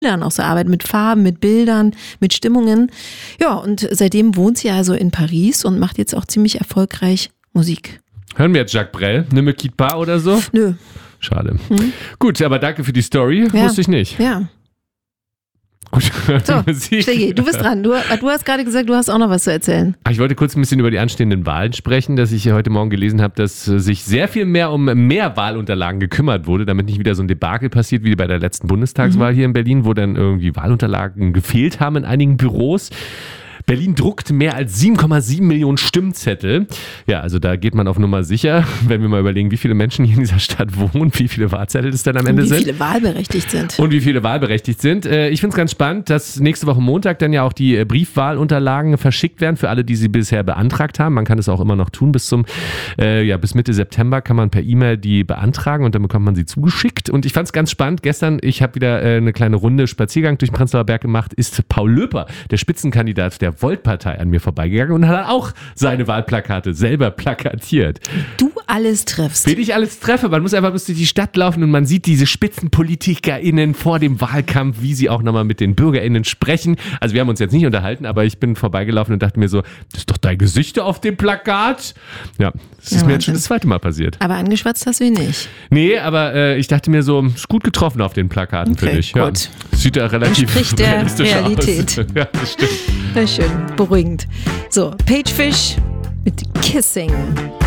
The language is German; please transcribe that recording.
Bildern auch so arbeiten, mit Farben, mit Bildern, mit Stimmungen. Ja, und seitdem wohnt sie also in Paris und macht jetzt auch ziemlich erfolgreich Musik. Hören wir jetzt Jacques Brel? Ne me quitte pas oder so? Nö. Schade. Gut, aber danke für die Story. Ja. Wusste ich nicht. Ja. Gut, So, Musik. Stegi, du bist dran. Du hast gerade gesagt, du hast auch noch was zu erzählen. Ich wollte kurz ein bisschen über die anstehenden Wahlen sprechen, dass ich heute Morgen gelesen habe, dass sich sehr viel mehr um mehr Wahlunterlagen gekümmert wurde, damit nicht wieder so ein Debakel passiert wie bei der letzten Bundestagswahl hier in Berlin, wo dann irgendwie Wahlunterlagen gefehlt haben in einigen Büros. Berlin druckt mehr als 7,7 Millionen Stimmzettel. Ja, also da geht man auf Nummer sicher, wenn wir mal überlegen, wie viele Menschen hier in dieser Stadt wohnen, wie viele Wahlzettel es dann am Ende sind. Wie viele wahlberechtigt sind. Und wie viele wahlberechtigt sind. Ich finde es ganz spannend, dass nächste Woche Montag dann ja auch die Briefwahlunterlagen verschickt werden für alle, die sie bisher beantragt haben. Man kann es auch immer noch tun. Bis Mitte September kann man per E-Mail die beantragen und dann bekommt man sie zugeschickt. Und ich fand es ganz spannend. Gestern, ich habe wieder eine kleine Runde Spaziergang durch den Prenzlauer Berg gemacht, ist Paul Löper, der Spitzenkandidat der Volt-Partei, an mir vorbeigegangen und hat auch seine Wahlplakate selber plakatiert. Du alles triffst. Wie ich alles treffe. Man muss einfach bis durch die Stadt laufen und man sieht diese SpitzenpolitikerInnen vor dem Wahlkampf, wie sie auch nochmal mit den BürgerInnen sprechen. Also wir haben uns jetzt nicht unterhalten, aber ich bin vorbeigelaufen und dachte mir so, das ist doch dein Gesicht auf dem Plakat. Ja, das ist mir jetzt schon das zweite Mal passiert. Aber angeschwatzt hast du ihn nicht. Nee, aber ich dachte mir so, ist gut getroffen auf den Plakaten, finde ich. Gut. Ja, sieht ja relativ entspricht der realistisch Realität. aus. Ja, das stimmt. Na schön, beruhigend. So, Pagefish mit Kissing.